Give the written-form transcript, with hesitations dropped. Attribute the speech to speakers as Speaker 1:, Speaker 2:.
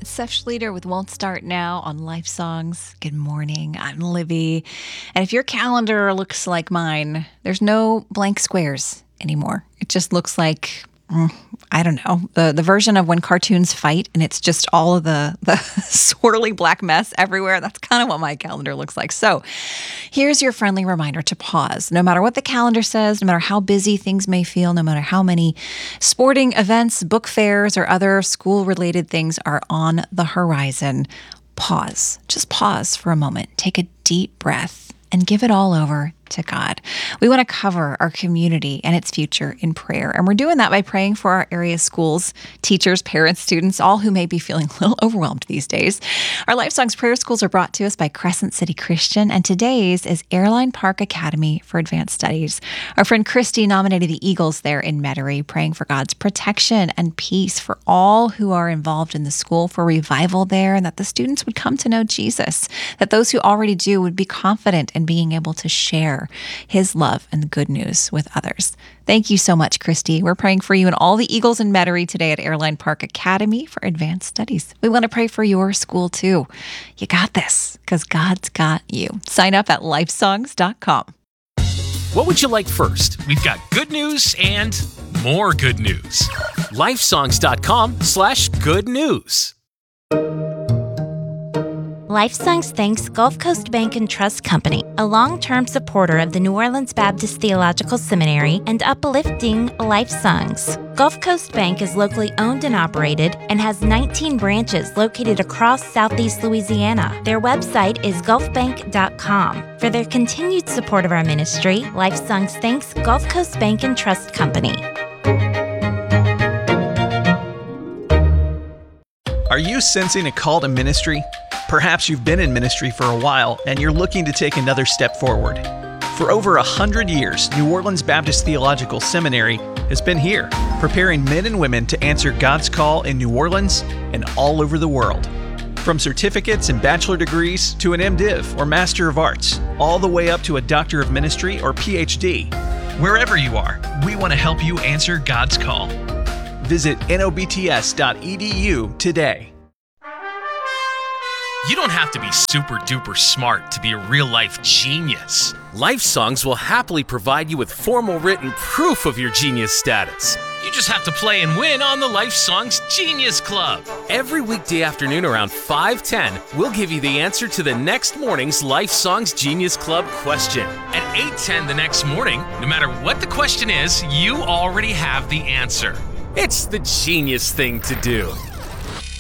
Speaker 1: It's Seth Schlueter with Won't Start Now on Life Songs. Good morning. I'm Libby. And if your calendar looks like mine, there's no blank squares anymore. It just looks like, I don't know, the version of when cartoons fight and it's just all of the swirly black mess everywhere. That's kind of what my calendar looks like. So here's your friendly reminder to pause. No matter what the calendar says, no matter how busy things may feel, no matter how many sporting events, book fairs, or other school-related things are on the horizon, pause. Just pause for a moment. Take a deep breath and give it all over to God. We want to cover our community and its future in prayer. And we're doing that by praying for our area schools, teachers, parents, students, all who may be feeling a little overwhelmed these days. Our Life Songs prayer schools are brought to us by Crescent City Christian, and today's is Airline Park Academy for Advanced Studies. Our friend Christy nominated the Eagles there in Metairie, praying for God's protection and peace for all who are involved in the school, for revival there, and that the students would come to know Jesus, that those who already do would be confident in being able to share his love and the good news with others. Thank you so much, Christy. We're praying for you and all the Eagles in Metairie today at Airline Park Academy for Advanced Studies. We want to pray for your school too. You got this, because God's got you. Sign up at lifesongs.com.
Speaker 2: What would you like first? We've got good news and more good news. Lifesongs.com/good news.
Speaker 3: LifeSongs thanks Gulf Coast Bank and Trust Company, a long-term supporter of the New Orleans Baptist Theological Seminary and uplifting LifeSongs. Gulf Coast Bank is locally owned and operated and has 19 branches located across Southeast Louisiana. Their website is gulfbank.com. For their continued support of our ministry, LifeSongs thanks Gulf Coast Bank and Trust Company.
Speaker 4: Are you sensing a call to ministry? Perhaps you've been in ministry for a while and you're looking to take another step forward. For over 100 years, New Orleans Baptist Theological Seminary has been here, preparing men and women to answer God's call in New Orleans and all over the world. From certificates and bachelor degrees to an MDiv or Master of Arts, all the way up to a Doctor of Ministry or PhD. Wherever you are, we want to help you answer God's call. Visit nobts.edu today.
Speaker 2: You don't have to be super duper smart to be a real life genius. Life Songs will happily provide you with formal written proof of your genius status. You just have to play and win on the Life Songs Genius Club. Every weekday afternoon around 5:10, we'll give you the answer to the next morning's Life Songs Genius Club question. At 8:10 the next morning, no matter what the question is, you already have the answer. It's the genius thing to do.